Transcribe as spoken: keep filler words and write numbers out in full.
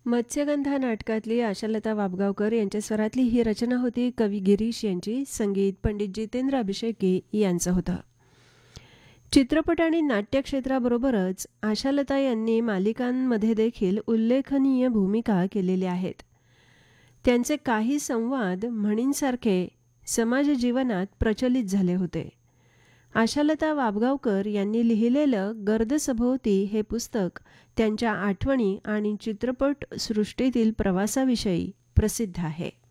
मत्स्यगंधा नाटकातली आशालता वाबगावकर यांच्या स्वरातली ही रचना होती. कवी गिरीश यांची, संगीत पंडित जितेंद्र अभिषेकी यांचं होतं. चित्रपट आणि नाट्यक्षेत्राबरोबरच आशालता यांनी मालिकांमध्ये देखील उल्लेखनीय भूमिका केलेल्या आहेत. त्यांचे काही संवाद म्हणींसारखे समाज जीवनात प्रचलित झाले होते. आशालता वाबगावकर यांनी लिहिलेलं गर्द-सभोवती हे पुस्तक त्यांच्या आठवणी आणि चित्रपट सृष्टीतील प्रवासाविषयी प्रसिद्ध आहे.